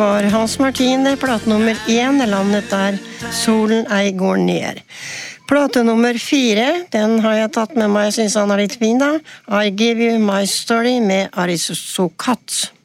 For Hans Martin, det plate nummer 1, landet der Solen ei går ned. Plate nummer 4, den har jeg tatt med meg, jeg synes han er litt fin da. I Give You My Story med Aristocat.